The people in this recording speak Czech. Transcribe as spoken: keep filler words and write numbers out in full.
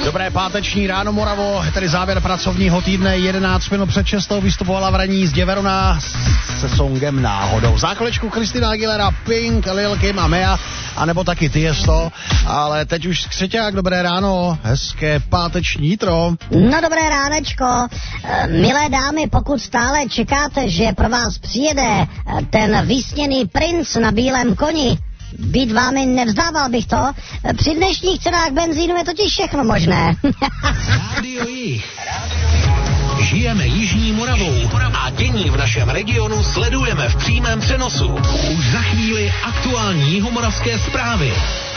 Dobré páteční ráno, Moravo, je tady závěr pracovního týdne, jedenáct minut před šestou vystupovala v ranní jízdě Verona se songem Náhodou. Záklečku Christina Aguilera, Pink, Lil Kim a Mea, anebo taky Tiesto, ale teď už skřeťák, dobré ráno, hezké páteční jitro. No dobré ránečko, milé dámy, pokud stále čekáte, že pro vás přijede ten vysněný princ na bílém koni, být vámi nevzdával bych to. Při dnešních cenách benzínu je totiž všechno možné. Rádio Jih. Žijeme Jižní Moravou a dění v našem regionu sledujeme v přímém přenosu. Už za chvíli aktuální jihomoravské zprávy.